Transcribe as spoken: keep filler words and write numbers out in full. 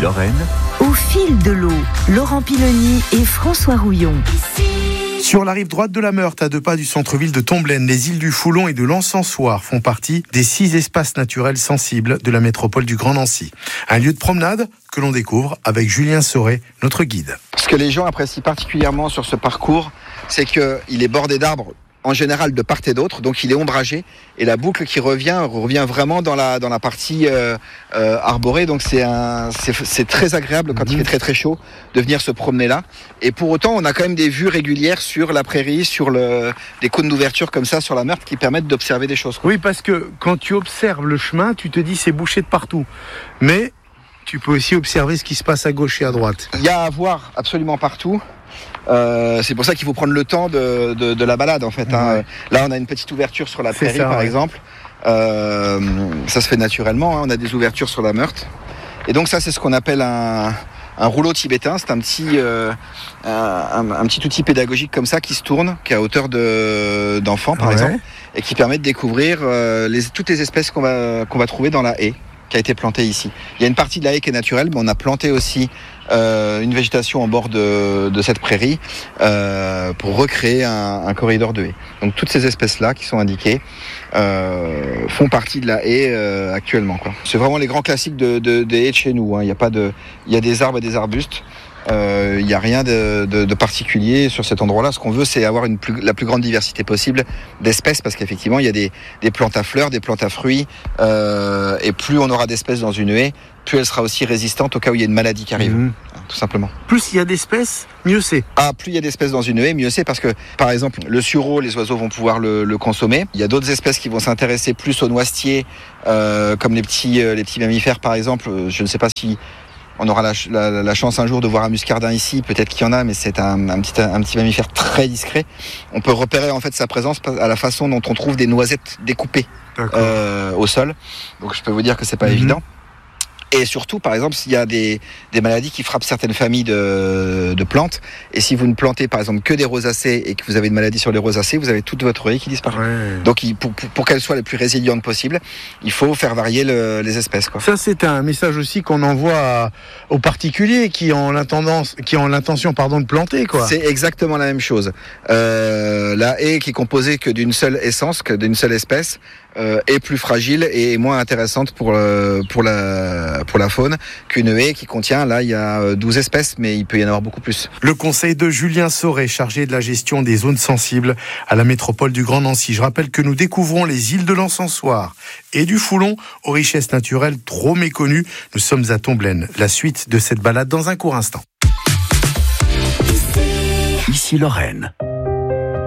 Lorraine. Au fil de l'eau, Laurent Piloni et François Rouillon. Sur la rive droite de la Meurthe, à deux pas du centre-ville de Tomblaine, les îles du Foulon et de l'Encensoir font partie des six espaces naturels sensibles de la métropole du Grand Nancy. Un lieu de promenade que l'on découvre avec Julien Sauret, notre guide. Ce que les gens apprécient particulièrement sur ce parcours, c'est qu'il est bordé d'arbres, en général de part et d'autre, donc il est ombragé, et la boucle qui revient, revient vraiment dans la, dans la partie euh, euh, arborée, donc c'est, un, c'est, c'est très agréable quand mmh. il fait très très chaud de venir se promener là, et pour autant on a quand même des vues régulières sur la prairie, sur le, des cônes d'ouverture comme ça sur la Meurthe qui permettent d'observer des choses. Oui, parce que quand tu observes le chemin, tu te dis c'est bouché de partout, mais tu peux aussi observer ce qui se passe à gauche et à droite. Il y a à voir absolument partout. Euh, c'est pour ça qu'il faut prendre le temps de, de, de la balade en fait. Ouais. Hein. Là, on a une petite ouverture sur la prairie ça, par ouais. exemple. Euh, ça se fait naturellement. Hein. On a des ouvertures sur la Meurthe. Et donc ça, c'est ce qu'on appelle un, un rouleau tibétain. C'est un petit, euh, un, un petit outil pédagogique comme ça qui se tourne, qui est à hauteur de, d'enfants par ouais. exemple, et qui permet de découvrir euh, les, toutes les espèces qu'on va, qu'on va trouver dans la haie qui a été plantée ici. Il y a une partie de la haie qui est naturelle, mais on a planté aussi euh, une végétation en bord de, de cette prairie euh, pour recréer un, un corridor de haie. Donc toutes ces espèces-là qui sont indiquées euh, font partie de la haie euh, actuellement, quoi. C'est vraiment les grands classiques de, de, des haies de chez nous. Hein. Il y a pas de, il y a des arbres et des arbustes. Il euh, n'y a rien de, de, de particulier sur cet endroit-là. Ce qu'on veut, c'est avoir une plus, la plus grande diversité possible d'espèces, parce qu'effectivement, il y a des, des plantes à fleurs, des plantes à fruits, euh, et plus on aura d'espèces dans une haie, plus elle sera aussi résistante au cas où il y a une maladie qui arrive, mmh. tout simplement. Plus il y a d'espèces, mieux c'est. Ah, plus il y a d'espèces dans une haie, mieux c'est, parce que, par exemple, le sureau, les oiseaux vont pouvoir le, le consommer. Il y a d'autres espèces qui vont s'intéresser plus aux noisetiers, euh, comme les petits, euh, les petits mammifères, par exemple. Je ne sais pas si on aura la, la, la chance un jour de voir un muscardin ici, peut-être qu'il y en a, mais c'est un, un, petit, un petit mammifère très discret. On peut repérer en fait sa présence à la façon dont on trouve des noisettes découpées euh, au sol. Donc je peux vous dire que c'est pas mmh. évident. Et surtout, par exemple, s'il y a des, des maladies qui frappent certaines familles de, de plantes, et si vous ne plantez par exemple que des rosacées et que vous avez une maladie sur les rosacées, vous avez toute votre haie qui disparaît. Ouais. Donc il, pour, pour, pour qu'elle soit la plus résiliente possible, il faut faire varier le, les espèces, quoi. Ça, c'est un message aussi qu'on envoie à, aux particuliers qui ont l'intention, qui ont l'intention pardon, de planter, quoi. C'est exactement la même chose. Euh, la haie qui est composée que d'une seule essence, que d'une seule espèce, euh, est plus fragile et moins intéressante pour, euh, pour la pour la faune qu'une haie qui contient, là il y a douze espèces, mais il peut y en avoir beaucoup plus. Le conseil de Julien Sauret, chargé de la gestion des zones sensibles à la métropole du Grand Nancy. Je rappelle que nous découvrons les îles de l'Encensoir et du Foulon aux richesses naturelles trop méconnues. Nous sommes à Tomblaine. La suite de cette balade dans un court instant. Ici Lorraine.